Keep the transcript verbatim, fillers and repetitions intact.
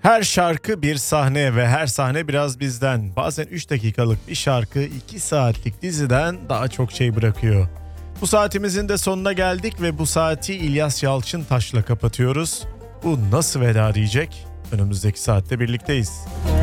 Her şarkı bir sahne ve her sahne biraz bizden. Bazen üç dakikalık bir şarkı iki saatlik diziden daha çok şey bırakıyor. Bu saatimizin de sonuna geldik ve bu saati İlyas Yalçıntaş'la kapatıyoruz. Bu nasıl veda diyecek? Önümüzdeki saatte birlikteyiz.